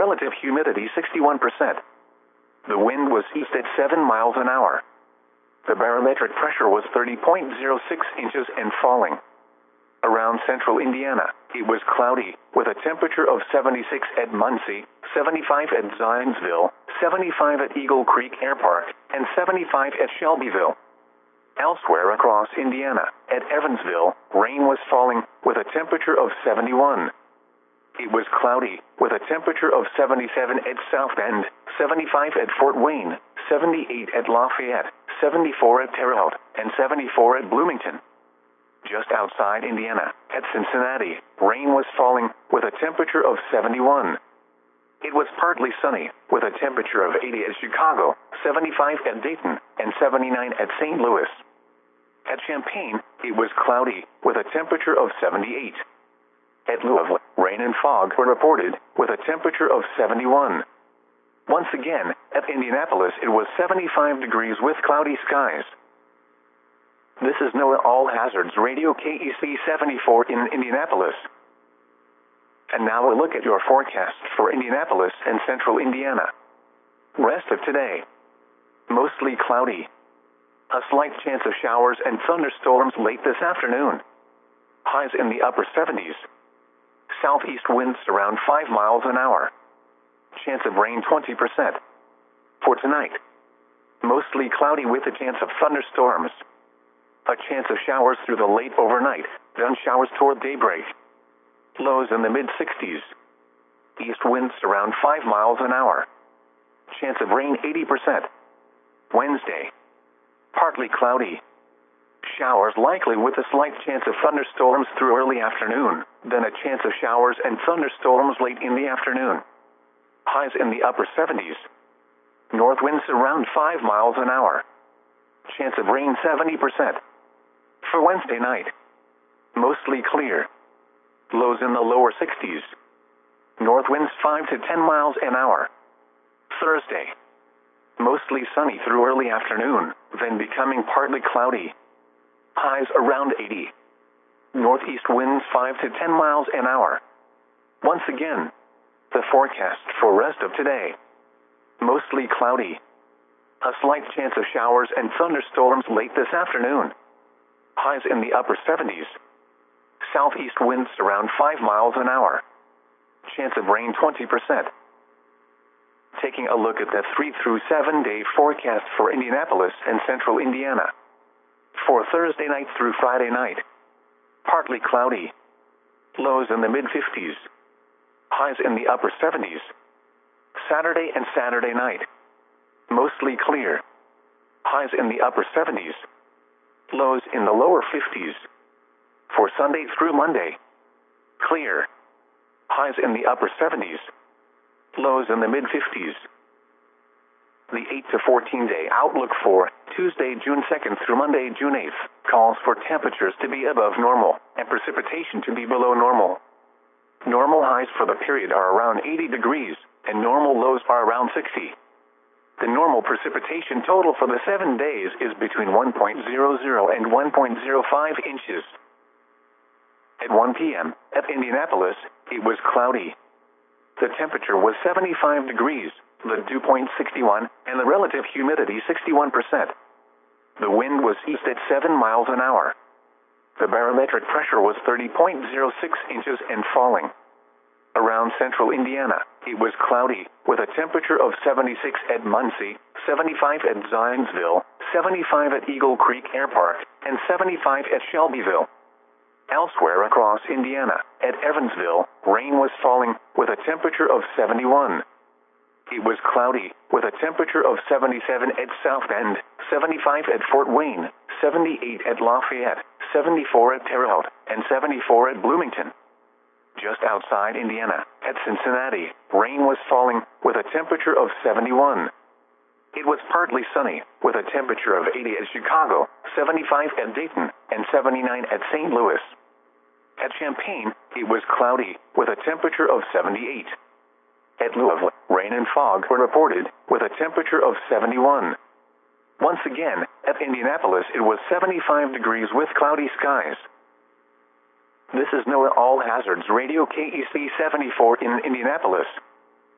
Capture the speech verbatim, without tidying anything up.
relative humidity sixty-one percent. The wind was east at seven miles an hour. The barometric pressure was thirty point zero six inches and falling. Around central Indiana, it was cloudy, with a temperature of seventy-six at Muncie, seventy-five at Zionsville, seventy-five at Eagle Creek Air Park, and seventy-five at Shelbyville. Elsewhere across Indiana, at Evansville, rain was falling, with a temperature of seventy-one. It was cloudy, with a temperature of seventy-seven at South Bend, seventy-five at Fort Wayne, seventy-eight at Lafayette, seventy-four at Terre Haute, and seventy-four at Bloomington. Just outside Indiana, at Cincinnati, rain was falling, with a temperature of seventy-one. It was partly sunny, with a temperature of eighty at Chicago, seventy-five at Dayton, and seventy-nine at Saint Louis. At Champaign, it was cloudy, with a temperature of seventy-eight. At Louisville, rain and fog were reported, with a temperature of seventy-one. Once again, at Indianapolis it was seventy-five degrees with cloudy skies. This is NOAA All Hazards Radio K E C seventy-four in Indianapolis. And now a look at your forecast for Indianapolis and central Indiana. Rest of today. Mostly cloudy. A slight chance of showers and thunderstorms late this afternoon. Highs in the upper seventies. Southeast winds around five miles an hour. Chance of rain twenty percent. For tonight. Mostly cloudy with a chance of thunderstorms. A chance of showers through the late overnight, then showers toward daybreak. Lows in the mid-sixties. East winds around five miles an hour. Chance of rain eighty percent. Wednesday. Partly cloudy. Showers likely with a slight chance of thunderstorms through early afternoon, then a chance of showers and thunderstorms late in the afternoon. Highs in the upper seventies. North winds around five miles an hour. Chance of rain seventy percent. For Wednesday night. Mostly clear. Lows in the lower sixties. North winds five to ten miles an hour. Thursday. Mostly sunny through early afternoon, then becoming partly cloudy. Highs around eighty. Northeast winds five to ten miles an hour. Once again, the forecast for rest of today. Mostly cloudy. A slight chance of showers and thunderstorms late this afternoon. Highs in the upper seventies. Southeast winds around five miles an hour. Chance of rain twenty percent. Taking a look at the three through seven day forecast for Indianapolis and central Indiana. For Thursday night through Friday night. Partly cloudy. Lows in the mid-fifties. Highs in the upper seventies. Saturday and Saturday night. Mostly clear. Highs in the upper seventies. Lows in the lower fifties. For Sunday through Monday. Clear. Highs in the upper seventies. Lows in the mid-fifties. The eight to fourteen day outlook for Tuesday, June second through Monday, June eighth, calls for temperatures to be above normal and precipitation to be below normal. Normal highs for the period are around eighty degrees, and normal lows are around sixty. The normal precipitation total for the seven days is between one point zero zero and one point zero five inches. At one p m, at Indianapolis, it was cloudy. The temperature was seventy-five degrees, the dew point sixty-one, and the relative humidity sixty-one percent. The wind was east at seven miles an hour. The barometric pressure was thirty point zero six inches and falling. Around central Indiana, it was cloudy, with a temperature of seventy-six at Muncie, seventy-five at Zionsville, seventy-five at Eagle Creek Air Park, and seventy-five at Shelbyville. Elsewhere across Indiana, at Evansville, rain was falling, with a temperature of seventy-one. It was cloudy, with a temperature of seventy-seven at South Bend, seventy-five at Fort Wayne, seventy-eight at Lafayette, seventy-four at Terre Haute, and seventy-four at Bloomington. Just outside Indiana, at Cincinnati, rain was falling, with a temperature of seventy-one. It was partly sunny, with a temperature of eighty at Chicago, seventy-five at Dayton, and seventy-nine at Saint Louis. At Champaign, it was cloudy, with a temperature of seventy-eight. At Louisville, rain and fog were reported, with a temperature of seventy-one. Once again, at Indianapolis it was seventy-five degrees with cloudy skies. This is NOAA All Hazards Radio K E C seventy-four in Indianapolis.